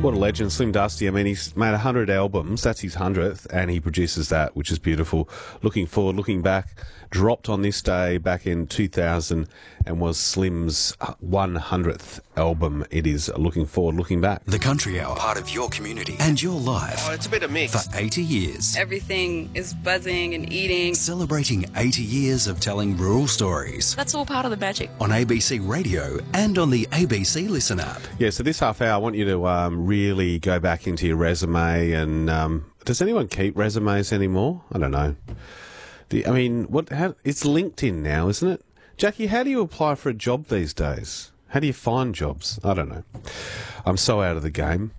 What a legend, Slim Dusty. I mean, he's made 100 albums. That's his 100th, and he produces that, which is beautiful. Looking forward, looking back, dropped on this day back in 2000 and was Slim's 100th album. It is Looking Forward, Looking Back. The Country Hour, part of your community and your life. Oh, it's a bit of mix. For 80 years. Everything is buzzing and eating. Celebrating 80 years of telling rural stories. That's all part of the magic. On ABC Radio and on the ABC Listen app. Yeah, so this half hour, I want you to really go back into your resume and... does anyone keep resumes anymore? I don't know. It's LinkedIn now, isn't it? Jackie, how do you apply for a job these days? How do you find jobs? I don't know. I'm so out of the game.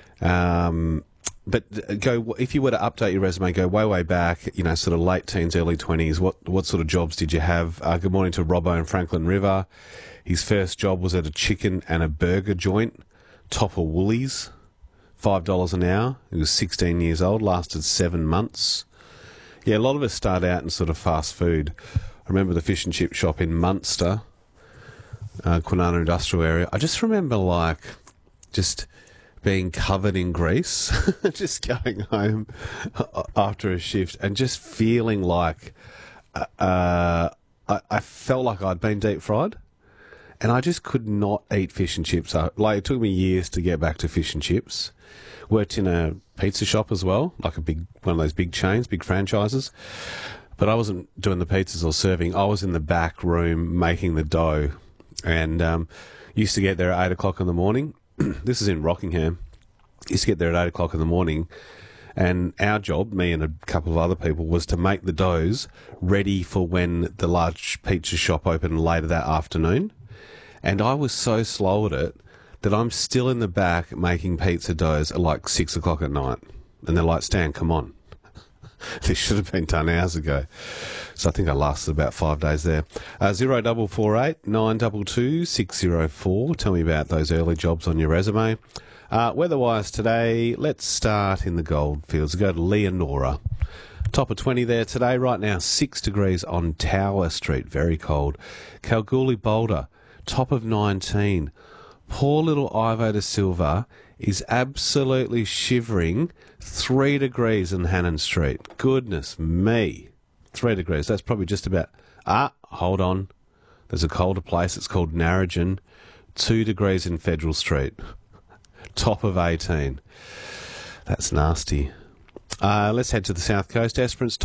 But if you were to update your resume, go way back, sort of late teens, early 20s, what sort of jobs did you have? Good morning to Robbo in Franklin River. His first job was at a chicken and a burger joint, top of Woolies, $5 an hour. He was 16 years old, lasted 7 months. Yeah, a lot of us start out in sort of fast food. I remember the fish and chip shop in Munster, Kwinana Industrial Area. I just remember, just being covered in grease, just going home after a shift and just feeling like I felt like I'd been deep fried. And I just could not eat fish and chips. It took me years to get back to fish and chips. Worked in a pizza shop as well, like one of those big chains, big franchises. But I wasn't doing the pizzas or serving. I was in the back room making the dough. And used to get there at 8 o'clock in the morning. This is in Rockingham. Used to get there at 8 o'clock in the morning. And our job, me and a couple of other people, was to make the doughs ready for when the large pizza shop opened later that afternoon. And I was so slow at it that I'm still in the back making pizza doughs at 6 o'clock at night. And they're like, Stan, come on. This should have been done hours ago. So I think I lasted about 5 days there. 0448 922 604. Tell me about those early jobs on your resume. Weather-wise today, let's start in the goldfields. Go to Leonora. Top of 20 there today. Right now, 6 degrees on Tower Street. Very cold. Kalgoorlie Boulder, top of 19. Poor little Ivo da Silva is absolutely shivering. 3 degrees on Hannon Street. Goodness me. 3 degrees. That's probably just about... hold on. There's a colder place. It's called Narrogin. 2 degrees in Federal Street. Top of 18. That's nasty. Let's head to the south coast. Esperance, top